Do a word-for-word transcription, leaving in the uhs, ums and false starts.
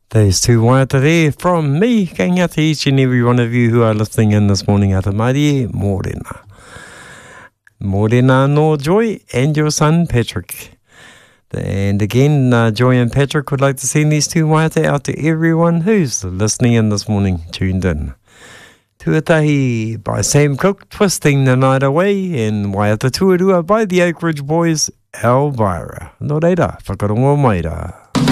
There's two waiata there from me, going out to each and every one of you who are listening in this morning. Ata Marie, Morena. Morena no Joy and your son Patrick. And again, uh, Joy and Patrick would like to send these two waiata out to everyone who's listening in this morning, tuned in. Tuatahi by Sam Cooke, Twisting the Night Away, and Waiata Tuarua by the Oak Ridge Boys, Elvira. No reira, whakarongo mai rā.